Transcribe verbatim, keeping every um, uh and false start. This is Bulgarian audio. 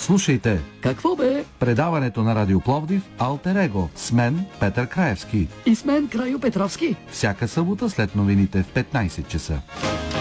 Слушайте Какво бе? предаването на Радио Пловдив Алтер Его с мен Петър Краевски. И с мен Крайо Петровски. Всяка събота след новините в петнайсет часа.